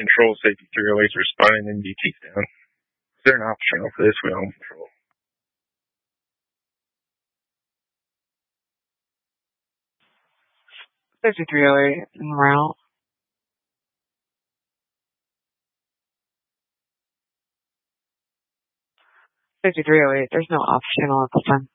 control safety 308s responding and DT's down. Is there an optional for this? We don't control. Safety 308 en route. Safety 308, there's no optional at this time.